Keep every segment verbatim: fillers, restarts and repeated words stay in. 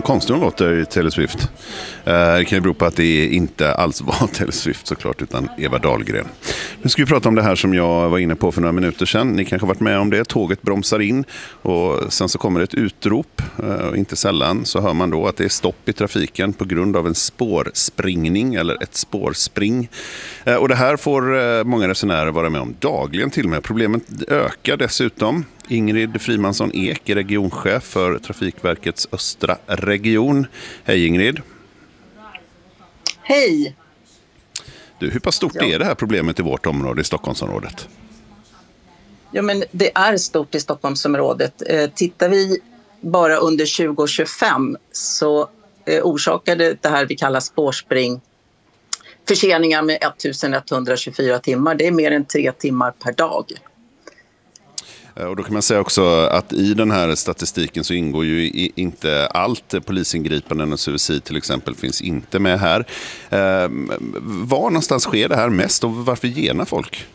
konstigt hon låter i Taylor Swift. Eh, det kan ju bero på att det inte alls var Taylor Swift såklart, utan Eva Dahlgren. Nu ska vi prata om det här som jag var inne på för några minuter sedan. Ni kanske har varit med om det. Tåget bromsar in och sen så kommer ett utrop. Och inte sällan så hör man då att det är stopp i trafiken på grund av en spårspringning eller ett spårspring. Och det här får många resenärer vara med om dagligen till och med. Problemet ökar dessutom. Ingrid Frimansson Ek är regionchef för Trafikverkets östra region. Hej Ingrid. Hej. Du, hur pass stort ja. är det här problemet i vårt område, i Stockholmsområdet? Ja, men det är stort i Stockholmsområdet. Eh, tittar vi bara under tjugo tjugofem så eh, orsakade det här vi kallar spårspring förseningar med ettusenetthundratjugofyra timmar. Det är mer än tre timmar per dag. Och då kan man säga också att i den här statistiken så ingår ju inte allt. Polisingripanden och suicid till exempel finns inte med här. Eh, var någonstans sker det här mest och varför genar folk?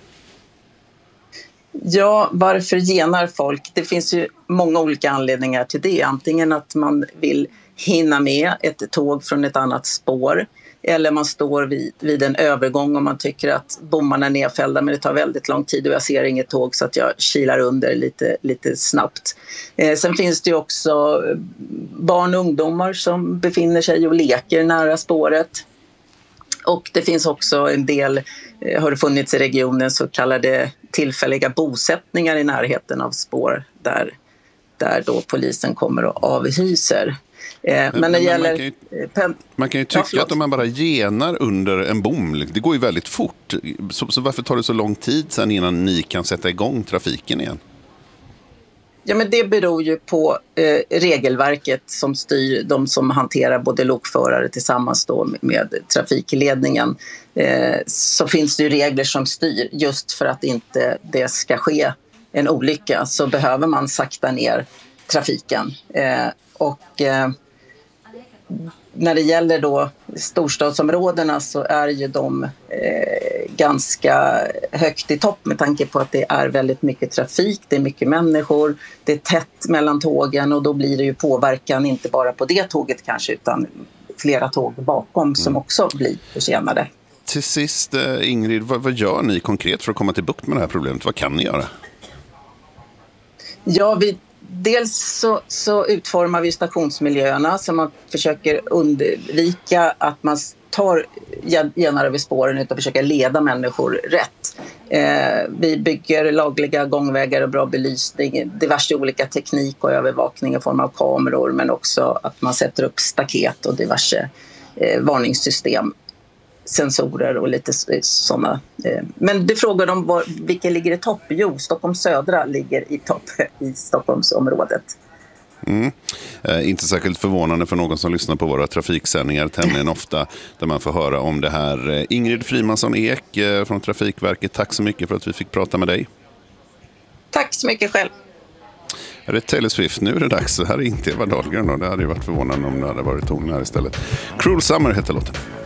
Ja, varför genar folk? Det finns ju många olika anledningar till det. Antingen att man vill hinna med ett tåg från ett annat spår. Eller man står vid, vid en övergång och man tycker att bommarna är nedfällda men det tar väldigt lång tid och jag ser inget tåg så att jag kilar under lite, lite snabbt. Eh, sen finns det ju också barn och ungdomar som befinner sig och leker nära spåret. Och det finns också en del, eh, har det funnits i regionen så kallade tillfälliga bosättningar i närheten av spår där, där då polisen kommer och avhyser. Eh, men, men när det gäller... Man kan ju, pen... man kan ju tycka ja, att om man bara genar under en bom, det går ju väldigt fort. Så, så varför tar det så lång tid sen innan ni kan sätta igång trafiken igen? Ja, men det beror ju på eh, regelverket som styr de som hanterar både lokförare tillsammans då med, med trafikledningen. Eh, så finns det ju regler som styr just för att inte det ska ske en olycka så behöver man sakta ner trafiken. Eh, och eh, när det gäller då storstadsområdena så är ju de eh, ganska högt i topp med tanke på att det är väldigt mycket trafik, det är mycket människor, det är tätt mellan tågen och då blir det ju påverkan inte bara på det tåget kanske utan flera tåg bakom som mm. också blir försenade. Till sist Ingrid, vad, vad gör ni konkret för att komma till bukt med det här problemet? Vad kan ni göra? Ja, vi Dels så, så utformar vi stationsmiljöerna så man försöker undvika att man tar genar över spåren utan försöker leda människor rätt. Eh, vi bygger lagliga gångvägar och bra belysning, diverse olika teknik och övervakning i form av kameror men också att man sätter upp staket och diverse eh, varningssystem. Sensorer och lite sådana. Men du frågar om var, vilka ligger i topp? Jo, Stockholm södra ligger i topp i Stockholmsområdet. Mm. Eh, inte särskilt förvånande för någon som lyssnar på våra trafiksändningar tämligen ofta där man får höra om det här. Ingrid Frimansson Ek eh, från Trafikverket, tack så mycket för att vi fick prata med dig. Tack så mycket själv. Är det Taylor Swift? Nu är det dags. Det här är inte Eva Dahlgren då. Det hade ju varit förvånande om det hade varit hon här istället. Cruel Summer heter låten.